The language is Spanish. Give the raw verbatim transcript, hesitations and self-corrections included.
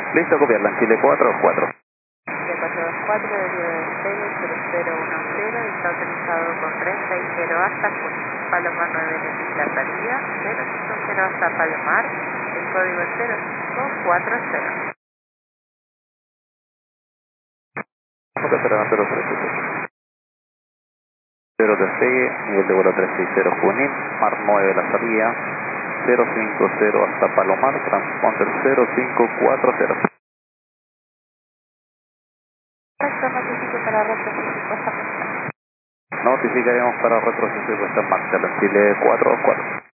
Listo, copiarla en Chile cuatro cuatro. Chile cuatro dos cuatro, deriva del cero cero cero uno cero y está autorizado con treinta y cero hasta Palomar nueve en la salida, cero cinco cero hasta Palomar, el código es cero cinco cuatro cero. J cero cero tres seis cero despegue, nivel de vuelo trescientos sesenta Junín, Mar nueve la salida, cero cinco cero hasta Palomar, transponder cero cinco cuatro cero. Esto notifique para retroceder y puesta en marcha. Notificaremos para retroceso y puesta en marcha en Chile cuatro cuatro.